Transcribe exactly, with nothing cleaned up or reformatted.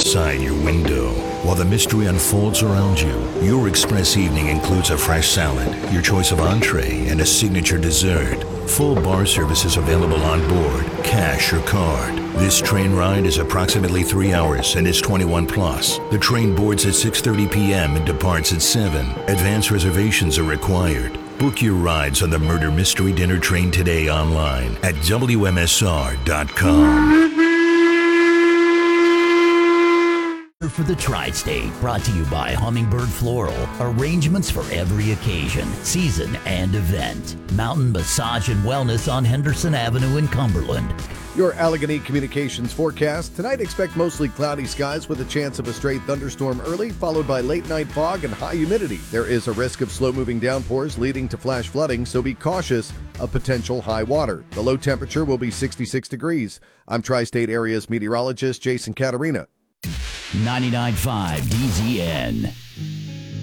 outside your window. While the mystery unfolds around you, your express evening includes a fresh salad, your choice of entree, and a signature dessert. Full bar service is available on board, cash or card. This train ride is approximately three hours and is twenty-one plus. The train boards at six thirty p.m. and departs at seven. Advance reservations are required. Book your rides on the Murder Mystery Dinner Train today online at W M S R dot com. For the Tri-State, brought to you by Hummingbird Floral. Arrangements for every occasion, season, and event. Mountain Massage and Wellness on Henderson Avenue in Cumberland. Your Allegheny Communications forecast. Tonight, expect mostly cloudy skies with a chance of a stray thunderstorm early, followed by late night fog and high humidity. There is a risk of slow-moving downpours leading to flash flooding, so be cautious of potential high water. The low temperature will be sixty-six degrees. I'm Tri-State Area's meteorologist Jason Caterina. ninety-nine point five D Z N.